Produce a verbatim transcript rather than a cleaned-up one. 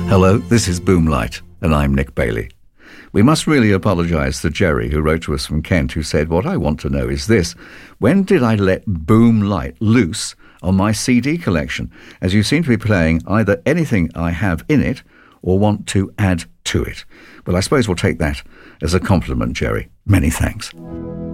Hello, this is Boomlight, and I'm Nick Bailey. We must really apologise to Jerry, who wrote to us from Kent, who said, what I want to know is this: when did I let Boomlight loose on my C D collection, as you seem to be playing either anything I have in it or want to add to it? Well, I suppose we'll take that as a compliment, Jerry. Many thanks.